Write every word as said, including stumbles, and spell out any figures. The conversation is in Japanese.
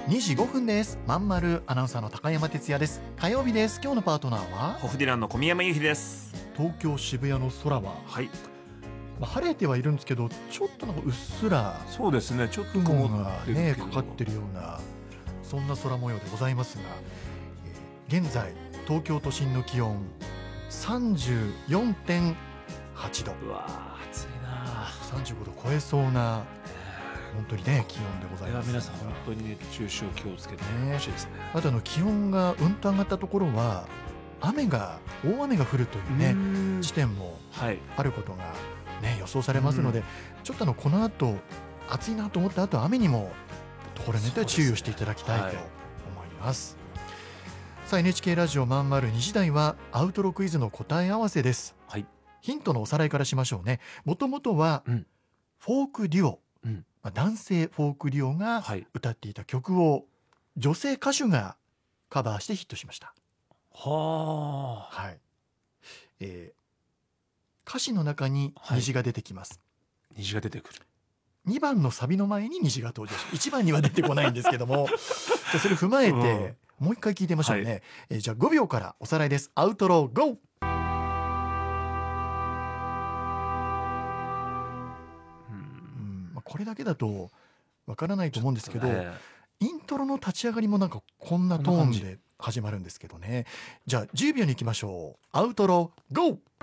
にじごふんです。まんまるアナウンサーの高山哲也です。火曜日です。今日のパートナーはホフディランの小宮山由比です。 東京渋谷の空は、 はい、 まあ、晴れてはいるんですけど、ちょっとなんかうっすらそうですね、ちょっと雲曇がってるけどねかかってるようなそんな空模様でございますが、えー現在東京都心の気温 さんじゅうよんてんはちど、 うわー暑いな。 さんじゅうごど超えそうな本当にね気温でございいやます。 皆さん本当に熱中症気をつけてほしいですね。 あとあの気温がうんと上がったところは雨が大雨が降るというねね地点もはいあることが、ね、予想されますので、ちょっとあのこの後暑いなと思った後雨にもところによっては注意をしていただきたいと思います。さあ エヌエイチケー ラジオまんまるにじ台はアウトロクイズの答え合わせです。 はい、 ヒントのおさらいからしましょうね。もともとはうんフォークデュオ、 うんまあ男性フォークデュオがはい歌っていた曲を女性歌手がカバーしてヒットしました。 はあはいえー歌詞の中に虹が出てきます。 虹が出てくる。 にばんのサビの前に虹が登場し、いちばんには出てこないんですけどもじゃあそれ踏まえてもう一回聞いてみましょうね。 はいえーじゃあごびょうからおさらいです。アウトローゴー。うんまあこれだけだとわからないと思うんですけど、 えイントロの立ち上がりもなんかこんなトーンで始まるんですけどね。じゃあじゅうびょうに行きましょう。アウトローゴー。